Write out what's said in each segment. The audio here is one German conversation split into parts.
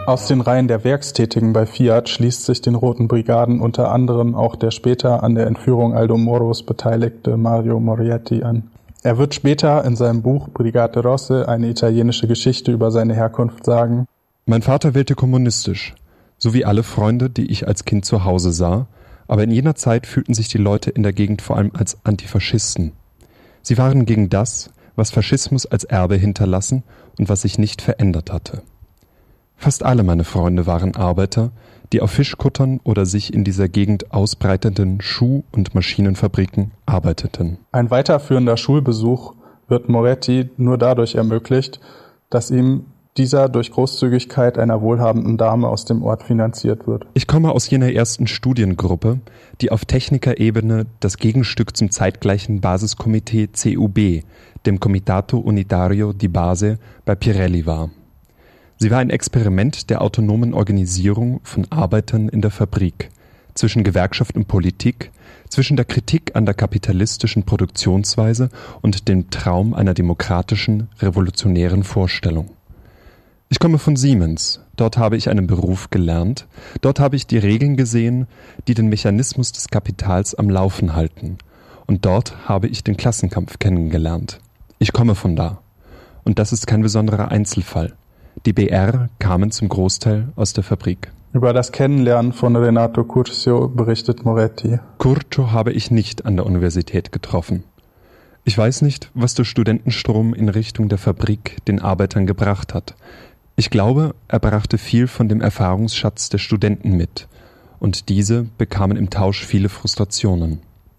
Aus den Reihen der Werkstätigen bei Fiat schließt sich den Roten Brigaden unter anderem auch der später an der Entführung Aldo Moros beteiligte Mario Moretti an. Er wird später in seinem Buch Brigate Rosse, eine italienische Geschichte über seine Herkunft sagen: Mein Vater wählte kommunistisch, so wie alle Freunde, die ich als Kind zu Hause sah, aber in jener Zeit fühlten sich die Leute in der Gegend vor allem als Antifaschisten. Sie waren gegen das, was Faschismus als Erbe hinterlassen und was sich nicht verändert hatte. Fast alle meine Freunde waren Arbeiter, die auf Fischkuttern oder sich in dieser Gegend ausbreitenden Schuh- und Maschinenfabriken arbeiteten. Ein weiterführender Schulbesuch wird Moretti nur dadurch ermöglicht, dass ihm dieser durch Großzügigkeit einer wohlhabenden Dame aus dem Ort finanziert wird. Ich komme aus jener ersten Studiengruppe, die auf Technikerebene das Gegenstück zum zeitgleichen Basiskomitee CUB, dem Comitato Unitario di Base, bei Pirelli war. Sie war ein Experiment der autonomen Organisierung von Arbeitern in der Fabrik, zwischen Gewerkschaft und Politik, zwischen der Kritik an der kapitalistischen Produktionsweise und dem Traum einer demokratischen, revolutionären Vorstellung. Ich komme von Siemens, dort habe ich einen Beruf gelernt, dort habe ich die Regeln gesehen, die den Mechanismus des Kapitals am Laufen halten, und dort habe ich den Klassenkampf kennengelernt. Ich komme von da. Und das ist kein besonderer Einzelfall. Die BR kamen zum Großteil aus der Fabrik. Über das Kennenlernen von Renato Curcio berichtet Moretti: Curcio habe ich nicht an der Universität getroffen. Ich weiß nicht, was der Studentenstrom in Richtung der Fabrik den Arbeitern gebracht hat. Ich glaube, er brachte viel von dem Erfahrungsschatz der Studenten mit, und diese bekamen im Tausch viele Frustrationen.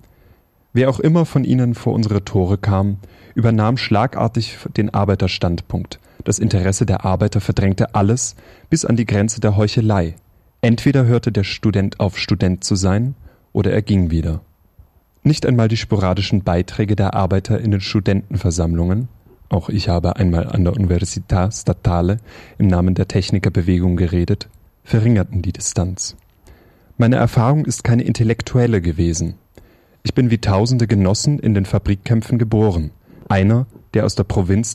Wer auch immer von ihnen vor unsere Tore kam, übernahm schlagartig den Arbeiterstandpunkt. Das Interesse der Arbeiter verdrängte alles bis an die Grenze der Heuchelei. Entweder hörte der Student auf, Student zu sein, oder er ging wieder. Nicht einmal die sporadischen Beiträge der Arbeiter in den Studentenversammlungen, auch ich habe einmal an der Università Statale im Namen der Technikerbewegung geredet, verringerten die Distanz. Meine Erfahrung ist keine intellektuelle gewesen. Ich bin wie tausende Genossen in den Fabrikkämpfen geboren. Einer, der aus der Provinz